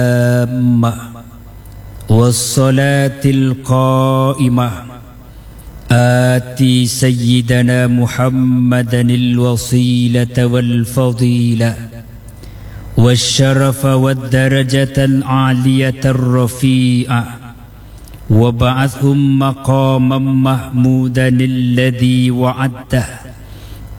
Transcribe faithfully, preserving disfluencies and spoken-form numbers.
والصلاة القائمة آتي سيدنا محمدا الوصيلة والفضيلة والشرف والدرجة العالية الرفيعة وابعثهم مقاما محمودا الذي وعدته